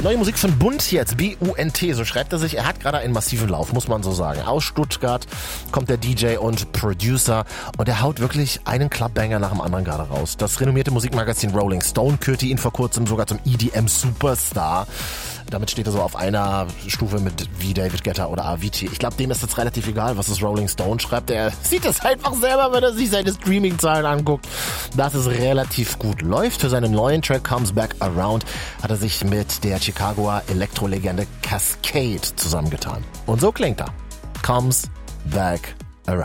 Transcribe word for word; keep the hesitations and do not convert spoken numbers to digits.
Neue Musik von Bunt jetzt, B U N T, so schreibt er sich. Er hat gerade einen massiven Lauf, muss man so sagen. Aus Stuttgart kommt der D J und Producer und er haut wirklich einen Clubbanger nach dem anderen gerade raus. Das renommierte Musikmagazin Rolling Stone kürte ihn vor kurzem sogar zum E D M-Superstar. Damit steht er so auf einer Stufe mit wie David Guetta oder Avicii. Ich glaube, dem ist jetzt relativ egal, was das Rolling Stone schreibt. Er sieht es einfach selber, wenn er sich seine Streaming-Zahlen anguckt, dass es relativ gut läuft. Für seinen neuen Track Comes Back Around hat er sich mit der Chicagoer Elektrolegende Cascade zusammengetan. Und so klingt er. Comes Back